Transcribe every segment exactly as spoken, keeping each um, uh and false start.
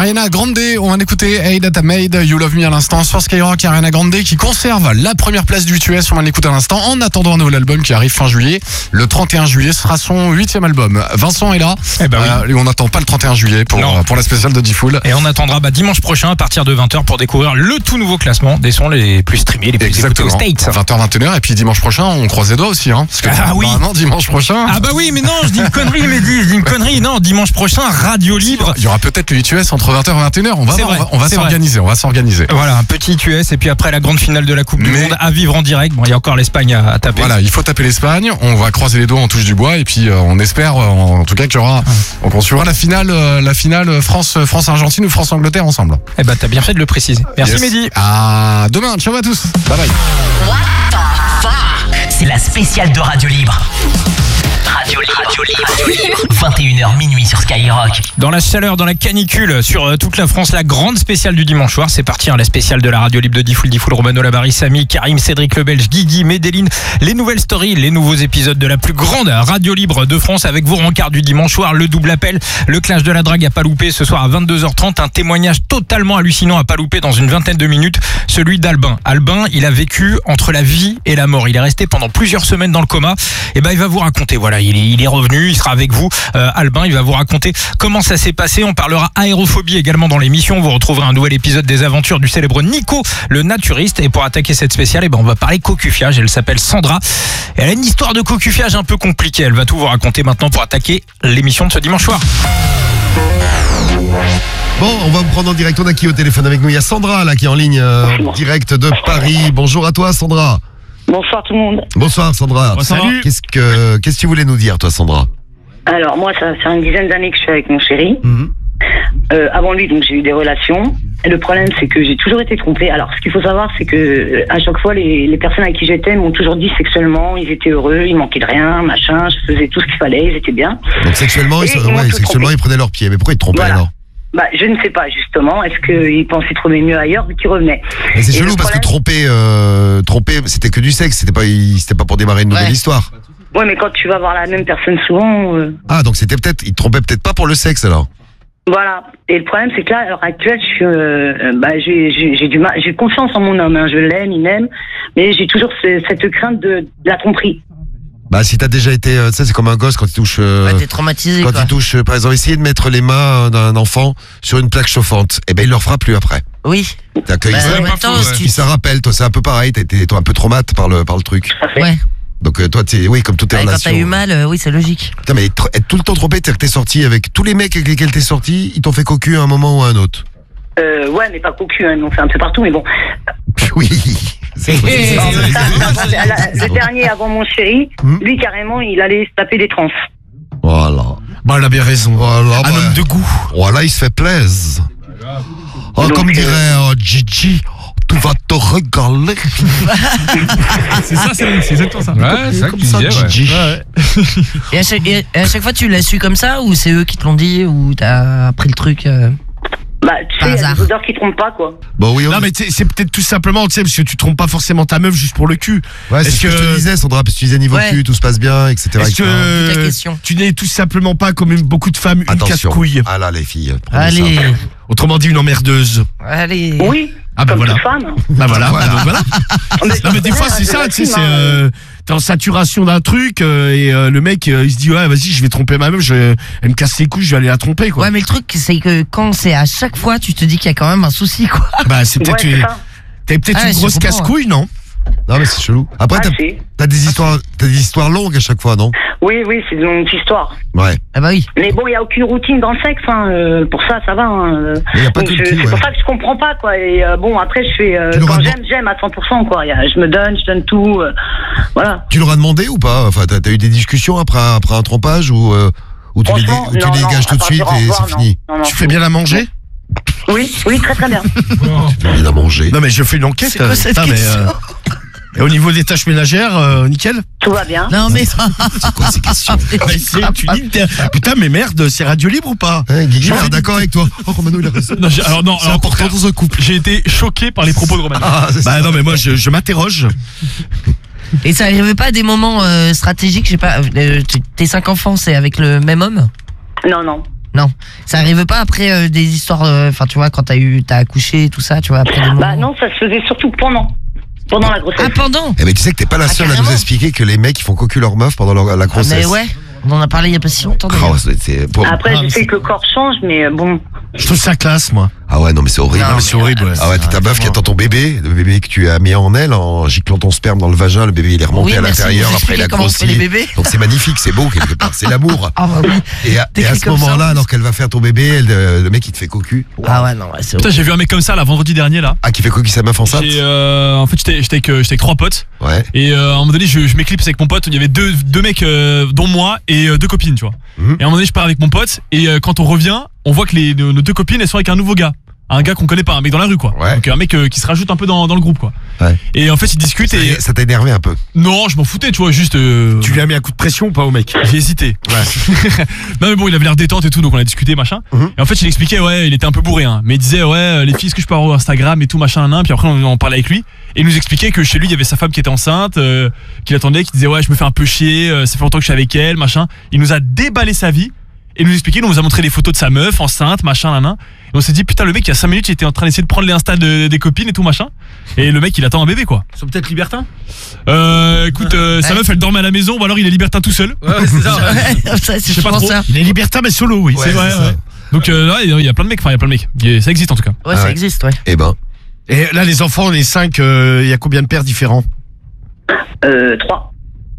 Ariana Grande, on va écouter Hey That I Made You Love Me à l'instant sur Skyrock. Ariana Grande qui conserve la première place du U S, on va l'écouter à l'instant en attendant un nouvel album qui arrive fin juillet. Le trente et un juillet sera son huitième album. Vincent est là, eh ben euh, oui. et on n'attend pas le trente et un juillet pour, euh, pour la spéciale de D-Fool. Et on attendra bah, dimanche prochain à partir de vingt heures pour découvrir le tout nouveau classement des sons les plus streamés, les plus écoutés aux States. vingt heures vingt et une heures, et puis dimanche prochain on croise les doigts aussi, hein, parce que ah oui, normalement dimanche prochain. Ah bah oui, mais non, je dis une connerie, mais je dis une connerie. Non, dimanche prochain, Radio Libre. Il y aura peut-être le U S entre vingt heures et vingt et une heures. On va, voir, vrai, on va, on va s'organiser, vrai. on va s'organiser. Voilà, un petit U S et puis après la grande finale de la Coupe du mais... Monde à vivre en direct. Bon, il y a encore l'Espagne à, à taper. Voilà, il faut taper l'Espagne. On va croiser les doigts, on touche du bois, et puis euh, on espère, euh, en tout cas, qu'il y aura. Donc on suivra la finale, euh, la finale France, France Argentine ou France Angleterre ensemble. Eh ben, t'as bien fait de le préciser. Merci yes. Mehdi. À demain. Ciao à tous. Bye bye. What the fuck? C'est la spéciale de Radio Libre. Radio Libre, Radio Libre, Radio Libre. vingt et une heures minuit sur Skyrock. Dans la chaleur, dans la canicule, sur euh, toute la France, la grande spéciale du dimanche soir. C'est parti, hein, la spéciale de la Radio Libre de D-Fool, D-Fool, Romano Labari, Samy, Karim, Cédric Le Belge, Guigui, Médéline. Les nouvelles stories, les nouveaux épisodes de la plus grande Radio Libre de France avec vos rencarts du dimanche soir, le double appel, le clash de la drague à pas louper ce soir à vingt-deux heures trente. Un témoignage totalement hallucinant à pas louper dans une vingtaine de minutes, celui d'Albin. Albin, il a vécu entre la vie et la mort. Il est resté pendant plusieurs semaines dans le coma. Et ben, il va vous raconter, voilà, il est, il est revenu, il sera avec vous. Euh, Albin, il va vous raconter comment ça s'est passé. On parlera aérophobie également dans l'émission. Vous retrouverez un nouvel épisode des aventures du célèbre Nico, le naturiste. Et pour attaquer cette spéciale, eh ben, on va parler cocufiage. Elle s'appelle Sandra. Et elle a une histoire de cocufiage un peu compliquée. Elle va tout vous raconter maintenant pour attaquer l'émission de ce dimanche soir. Bon, on va vous prendre en direct. On a qui au téléphone avec nous? Il y a Sandra là qui est en ligne euh, en direct de Paris. Bonjour à toi Sandra. Bonsoir tout le monde. Bonsoir Sandra. Bon, salut. Qu'est-ce que qu'est-ce que tu voulais nous dire toi Sandra? Alors moi ça fait une dizaine d'années que je suis avec mon chéri. Mm-hmm. Euh, avant lui donc j'ai eu des relations. Et le problème c'est que j'ai toujours été trompée. Alors ce qu'il faut savoir c'est que à chaque fois les, les personnes avec qui j'étais m'ont toujours dit sexuellement ils étaient heureux, ils manquaient de rien, machin, je faisais tout ce qu'il fallait, ils étaient bien. Donc sexuellement, ils, ils, ouais, ils sexuellement ils prenaient leurs pieds. Mais pourquoi ils te trompaient voilà. alors? Bah je ne sais pas justement. Est-ce qu'ils pensaient trouver mieux ailleurs vu qu'ils revenaient? Mais c'est Et chelou le parce que problème... tromper, euh, tromper, c'était que du sexe. C'était pas, c'était pas pour démarrer une nouvelle Ouais. histoire. Ouais mais quand tu vas voir la même personne souvent. Euh... Ah donc c'était peut-être, ils te trompaient peut-être pas pour le sexe alors. Voilà. Et le problème, c'est que là, à l'heure actuelle, je suis, euh, bah, j'ai, j'ai, j'ai du mal, j'ai confiance en mon homme. Hein. Je l'aime, il m'aime, mais j'ai toujours ce, cette crainte de, de la tromperie. Bah si t'as déjà été, euh, ça c'est comme un gosse quand il touche, euh, Ouais, t'es traumatisé quand quoi. il touche, euh, par exemple, essayer de mettre les mains d'un enfant sur une plaque chauffante. Eh ben il le refera plus après. Oui. C'est-à-dire que Bah, il- en même temps, il- si tu- il s'en rappelle. Toi c'est un peu pareil. T'as été toi, un peu traumatisé par le par le truc. Tout à fait. Ouais. Donc euh, toi t'es, oui comme toutes tes Ouais, quand relations. t'as eu mal, euh, oui, c'est logique. Putain mais être, être tout le temps trompé, c'est-à-dire que t'es sorti avec tous les mecs avec lesquels t'es sorti, ils t'ont fait cocu à un moment ou à un autre. Euh, ouais, mais pas cocu, hein, ils m'ont fait un peu partout, mais bon. Oui. C'est Non, c'est- ça, c'est- avant, la- le dernier avant mon chéri, Hmm. lui carrément, il allait se taper des trans. Voilà. Bon, elle a bien raison. Voilà. Un bah, homme de goût. Voilà, il se fait plaisir. Oh, Donc, comme euh, dirait euh, Gigi, tu vas te régaler. C'est ça, c'est, c'est exactement ça. Ouais, c'est ça Comme ça, Gigi. Et à, chaque, et à chaque fois, tu l'as su comme ça ou c'est eux qui te l'ont dit ou t'as appris le truc euh... Bah, tu Par sais, il y a hasard. des odeurs qui trompent pas, quoi. Bon, oui, on... Non mais t'sais, c'est peut-être tout simplement, tu sais, parce que tu trompes pas forcément ta meuf juste pour le cul. ouais, c'est est-ce ce que... que- je te disais, Sandra, parce que tu disais niveau Ouais. cul, tout se passe bien, et cetera Est-ce et cetera. Toute la que question. tu n'es tout simplement pas comme une- beaucoup de femmes une Attention. casse-couille? Ah là, les filles. prenez Allez, ça. Autrement dit, une emmerdeuse. allez. Oui, Ah bah comme voilà. toute femme. Bah voilà, Voilà. bah voilà. Non mais des fois c'est ça, tu sais, c'est euh, t'es en saturation d'un truc euh, et euh, le mec euh, il se dit ouais vas-y je vais tromper ma meuf, je vais- elle me casse les couilles, je vais aller la tromper quoi. Ouais, mais le truc, c'est que quand c'est à chaque fois, tu te dis qu'il y a quand même un souci, quoi. Bah c'est Ouais, peut-être c'est une, ça. t'as peut-être Ah ouais, une je grosse comprends, casse-couille non? Non, mais c'est chelou. Après, Ah, t'as, si. t'as des histoires, t'as des histoires longues à chaque fois, non? Oui, oui, c'est une longue histoire. Ouais. Ah bah oui. Mais bon, il n'y a aucune routine dans le sexe, hein. euh, pour ça, ça va. Hein. Mais y a pas Donc, que le je- cul, c'est ouais. pour ça que je comprends pas, quoi. Et euh, bon, après, je fais euh, Tu leur as quand demandé- j'aime, j'aime à cent pour cent, quoi. Y a- je me donne, je donne tout. euh, voilà. Tu leur as demandé ou pas? Enfin, t'as, t'as eu des discussions après, après un trompage ou, euh, ou tu les, dé- Franchement, ou tu non, les non, dégages à tout de partir suite au et revoir, c'est non. fini? Non, non. Tu fais bien la manger? Oui, oui, très très bien. Tu viens à manger. Non mais je fais une enquête. C'est quoi cette putain, mais, question euh, et au niveau des tâches ménagères, euh, nickel. Tout va bien. Non, mais. C'est quoi ces questions? Bah, c'est- tu dis, t'es- putain mais merde, c'est radio libre ou pas? Hein, Guigui, J'ai il est envie de- d'accord avec toi. Oh, Romano, il a raison. Non, j'ai- alors non, C'est alors, important dans un couple. j'ai été choqué par les propos de Roman. Ah, c'est Bah ça. non mais moi je, je m'interroge. Et ça n'arrivait pas à des moments euh, stratégiques, je sais pas, euh, t- tes cinq enfants, c'est avec le même homme? Non, non. Non. Ça arrive pas après euh, des histoires, enfin euh, tu vois, quand t'as eu, t'as accouché, tout ça, tu vois, après des moments. Bah non, ça se faisait surtout pendant. Pendant la grossesse. Ah, pendant Eh ben tu sais que t'es pas la Ah, seule à carrément. nous expliquer que les mecs ils font cocu leur meuf pendant leur- la Ah, grossesse. mais ouais, on en a parlé il y a pas si longtemps. Oh, c'est, c'est- bon. Après, Ah, mais je sais c'est- que le corps change, mais euh, bon. Je trouve ça classe, moi. Ah ouais non mais c'est horrible. Non, mais c'est horrible, ouais. Ah ouais, t'as ta meuf qui attend ton bébé, le bébé que tu as mis en elle, en giclant ton sperme dans le vagin, le bébé il est remonté Oui, à merci de l'intérieur nous après il a expliquer comment on fait grossi. les bébés. Donc c'est magnifique, c'est beau quelque part, c'est l'amour. Ah bah oui. Et à, et à T'écris ce comme ça, moment-là, en plus. alors qu'elle va faire ton bébé, elle, euh, le mec il te fait cocu. Ah ouais, non, ouais, c'est Putain, j'ai vu un mec comme ça là vendredi dernier là. Ah qui fait cocu sa meuf enceinte. J'ai, euh, en fait, j'étais j'étais avec, euh, j'étais avec trois potes Ouais. et euh, à un moment donné, je, je m'éclipse avec mon pote. Il y avait deux, deux mecs, euh, dont moi et euh, deux copines, tu vois. Mhm. Et à un moment donné, je pars avec mon pote et euh, quand on revient, on voit que les, nos, nos deux copines, elles sont avec un nouveau gars. Un gars qu'on connaît pas, un mec dans la rue quoi. Ouais. Donc un mec euh, qui se rajoute un peu dans, dans le groupe quoi. Ouais. Et en fait, ils discutent Ça, et ça t'a énervé un peu. non, je m'en foutais, tu vois, juste. euh, Tu lui as mis un coup de pression ou pas au mec? J'ai hésité. Non mais bon, il avait l'air détente et tout, donc on a discuté machin. Mhm. Et en fait, il expliquait, ouais, il était un peu bourré, hein, mais il disait, ouais, euh, les filles, est-ce que je peux avoir Instagram et tout machin, nan, nan. Puis après, on en parlait avec lui et il nous expliquait que chez lui, il y avait sa femme qui était enceinte, euh, qui l'attendait, qui disait, ouais, je me fais un peu chier, euh, ça fait longtemps que je suis avec elle, machin. Il nous a déballé sa vie et nous expliquait, il nous a montré des photos de sa meuf enceinte, machin, nan, nan. Et on s'est dit, putain, le mec, il y a cinq minutes, il était en train d'essayer de prendre les Insta de- des copines et tout machin. Et le mec, il attend un bébé, quoi. Ils sont peut-être libertins? Euh, écoute, euh, sa Ouais. meuf, elle dormait à la maison, ou alors il est libertin tout seul. Ouais, c'est ça. Ouais, ça, Je c'est sais pas souvent trop. ça. Il est libertin, mais solo, oui. Ouais, C'est vrai, c'est ouais. ça. Donc euh, là, il y a plein de mecs, enfin, il y a plein de mecs. Il- Ça existe en tout cas. Ouais, Ah ça ouais. existe, ouais. Eh ben. Et là, les enfants, les cinq, euh, il y a combien de pères différents? Euh, trois.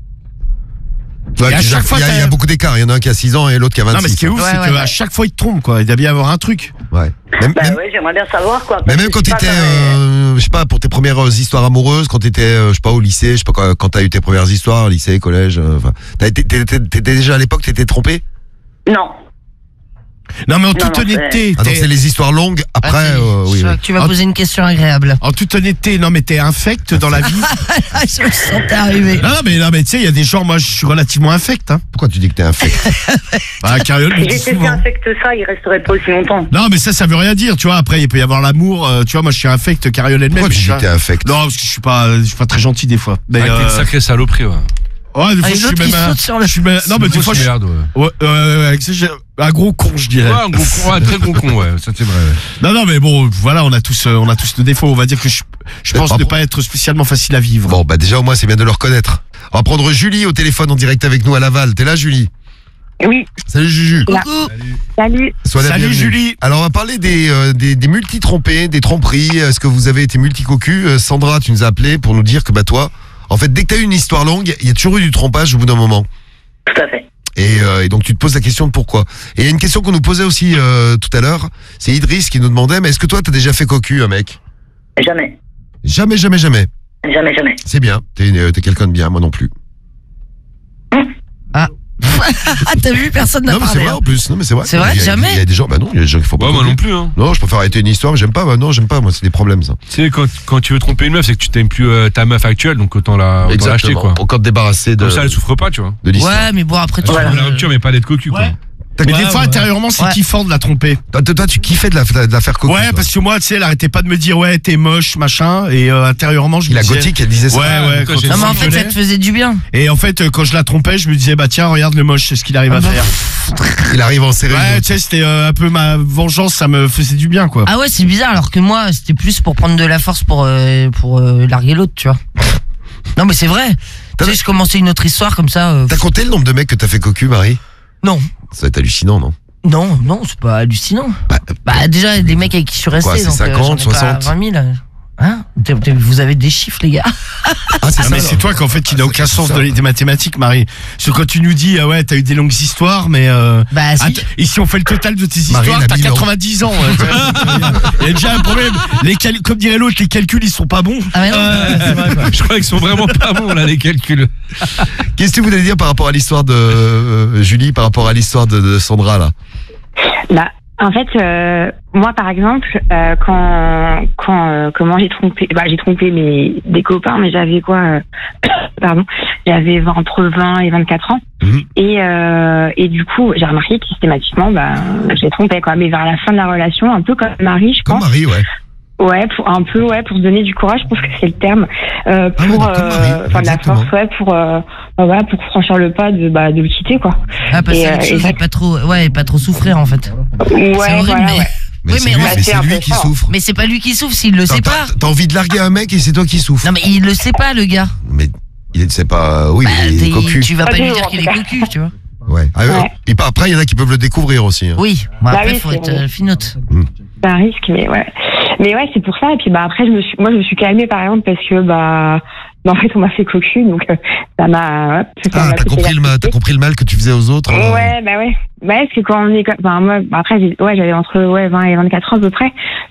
Ouais, Et à puis chaque fois, il y, a- il y a t'as- beaucoup d'écart. Il y en a un qui a six ans et l'autre qui a vingt-six. Non, mais ce qui est ouf, Ouais, c'est ouais, qu'à ouais. chaque fois, ils te trompent, quoi. Il doit bien y avoir un truc. Ouais. Même, Bah même- ouais, j'aimerais bien savoir quoi. mais parce même que quand c'est pas t'étais, pareil. euh, je sais pas, pour tes premières euh, histoires amoureuses, quand t'étais, euh, je sais pas, au lycée, je sais pas, quand, quand t'as eu tes premières histoires, lycée, collège, euh, enfin, t'as été- t'étais t'étais déjà à l'époque, t'étais trompé? Non. Non, mais en Non, toute non, honnêteté, Ah, donc t'es- c'est les histoires longues après, Ah, si, euh, oui. je vois oui. que tu vas Ah. poser une question agréable. en toute honnêteté, non, mais t'es infect dans la vie. Ah, je me sentais arriver. Non, non, mais, non, mais tu sais, il y a des gens, moi, je suis relativement infect, hein. Pourquoi tu dis que t'es infect? Bah, Cariole me Si dit j'étais si souvent. infecte ça, il resterait pas aussi longtemps. Non, mais ça, ça veut rien dire, tu vois. Après, il peut y avoir l'amour, euh, tu vois. Moi, je suis infect, Cariole elle-même. Pourquoi tu je dis suis que t'es un- infect? Non, parce que je suis pas, je suis pas très gentil des fois. Mais, Ah, t'es une euh, sacrée saloperie, ouais. ouais, des Ah, fois, et je suis l'autre, même il un, saute sur le- je suis même- non, mais des Grosse fois, je suis, merde, ouais. ouais, euh, exagère- un gros con, je dirais. Ouais, un gros con, ouais, très gros con, ouais, ça c'est vrai. ouais. Non, non, mais bon, voilà, on a tous, euh, on a tous nos défauts. On va dire que je, je Mais pense pas ne bon. pas être spécialement facile à vivre. Bon, bah déjà au moins c'est bien de le reconnaître. On va prendre Julie au téléphone en direct avec nous à Laval. T'es là, Julie? Oui. Salut Juju. Coucou. Salut. Sois la Salut, bienvenue. Julie. Alors on va parler des, euh, des, des multi-trompés, des tromperies. Est-ce que vous avez été multi-cocu? Euh, Sandra, tu nous as appelé pour nous dire que bah toi, en fait, dès que t'as eu une histoire longue, il y a toujours eu du trompage au bout d'un moment. Tout à fait. Et, euh, et donc tu te poses la question de pourquoi. Et il y a une question qu'on nous posait aussi euh, tout à l'heure. C'est Idriss qui nous demandait, mais est-ce que toi t'as déjà fait cocu, un mec? Jamais. Jamais, jamais, jamais. Jamais, jamais. C'est bien. T'es euh, t'es quelqu'un de bien, moi non plus. Ah, t'as vu, personne n'a Non, mais c'est parlé. vrai hein. en plus. Non, mais c'est vrai. C'est vrai, Il y a- jamais. Il y a des gens, bah non, il y a des gens qui font pas Ouais, moi cocu. non plus, hein. Non, je préfère arrêter une histoire, mais j'aime pas. Bah non, j'aime pas. Moi, c'est des problèmes, ça. Tu sais, quand, quand tu veux tromper une meuf, c'est que tu t'aimes plus euh, ta meuf actuelle, donc autant la autant l'acheter, quoi. Encore te débarrasser de, Comme ça, elle souffre pas, tu vois. de l'histoire. Ouais, mais bon, après, tu Voilà. La rupture, mais pas d'être cocu, quoi. Ouais. Mais Ouais, des fois, ouais. intérieurement, c'est Ouais. kiffant de la tromper. Toi, toi, toi, tu kiffais de la, de la faire cocu. Ouais, toi. parce que moi, tu sais, elle arrêtait pas de me dire, ouais, t'es moche, machin. Et euh, intérieurement, je me La disais. gothique, elle disait ça. Ouais, ouais. Toi, Quand j'ai- on Non, mais en fait, ça s'engueulait. te faisait du bien. Et en fait, euh, quand je la trompais, je me disais, bah tiens, regarde le moche, c'est ce qu'il arrive à faire. Il arrive en série. Ouais, tu sais, c'était euh, un peu ma vengeance, ça me faisait du bien, quoi. Ah ouais, c'est bizarre, alors que moi, c'était plus pour prendre de la force pour, euh, pour euh, larguer l'autre, tu vois. Non, mais c'est vrai. Tu sais, je commençais une autre histoire comme ça. euh, T'as compté le nombre de mecs que t'as fait cocu, Marie? Non. Ça va être hallucinant, non? Non, non, c'est pas hallucinant. Bah, Bah, déjà, les mecs avec qui je suis resté. Quoi, c'est donc, euh, cinquante, j'en ai pas soixante? vingt mille. Hein? T'es- t'es- Vous avez des chiffres, les gars. Ah, c'est Ah, ça. mais alors. c'est toi qu'en fait qui n'a Ah, aucun c'est sens ça. de- des mathématiques, Marie. Parce que quand tu nous dis, ah ouais, t'as eu des longues histoires, mais euh, Bah, si. att- ici on fait le total de tes Marie, histoires, elle a t'as mille ans. quatre-vingt-dix ans. ouais, tu vois. Il y a déjà un problème. Les cal- comme dirait l'autre, les calculs ils sont pas bons. Ah, mais non. Ouais, c'est vrai, quoi. Je crois qu'ils sont vraiment pas bons, là, les calculs. Qu'est-ce que tu voulais dire par rapport à l'histoire de euh, Julie, par rapport à l'histoire de, de Sandra, là? Bah, en fait, euh, moi, par exemple, euh, quand, quand, euh, comment j'ai trompé, bah, j'ai trompé mes des copains, mais j'avais quoi, euh, pardon, j'avais entre vingt et vingt-quatre ans, Mhm. et euh, et du coup, j'ai remarqué que systématiquement, bah, je les trompais, quoi. Mais vers la fin de la relation, un peu comme Marie, je Comme pense. Marie, ouais. Ouais, pour un peu, ouais, pour se donner du courage, je pense que c'est le terme, euh, Ah ouais, pour, donc comme Marie, euh, enfin de la exactement. force, ouais, pour, euh, bah, voilà, pour franchir le pas de, bah, de le quitter, quoi. Ah, parce Et, que euh, quelque chose et- et pas trop, ouais, et pas trop souffrir en fait. Ouais, c'est horrible, voilà, mais. ouais. Mais Oui, c'est mais lui, on- mais c'est c'est un lui peu qui fort. souffre. Mais c'est pas lui qui souffre s'il le sait T'as- pas. T'as t'as envie de larguer un mec et c'est toi qui souffre. Non mais il le sait pas le gars. Mais il ne sait pas. Oui, Bah, mais il est t'es- cocu. tu vas Pas pas lui toujours, dire en qu'il est tout cas. cocu, tu vois. Ouais. Ah, euh, Ouais. et pas- après, il y en a qui peuvent le découvrir aussi. hein. Oui, bon, Bah après oui, faut c'est être vrai. euh, finote. C'est un risque, mais ouais. Mais ouais, c'est pour ça. Et puis bah après, je me suis, moi, je me suis calmée par exemple parce que bah, bah, en fait, on m'a fait cocu, donc euh, ça m'a. ça Ah, m'a t'as fait compris, le mal, persister. t'as compris le mal que tu faisais aux autres. alors. Ouais, bah ouais. Bah, parce que quand on est, enfin moi, après, j'ai- ouais, j'avais entre ouais vingt et vingt-quatre ans à peu près.